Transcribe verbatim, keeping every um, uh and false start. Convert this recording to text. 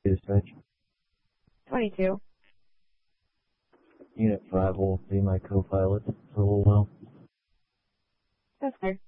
Dispatch. twenty-two. Unit five will be my co-pilot for a little while. That's fair.